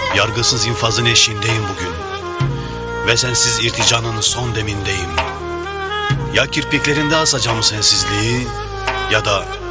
Yargısız infazın eşiğindeyim bugün ve sensiz irticanın son demindeyim. Ya kirpiklerinde asacağım sensizliği ya da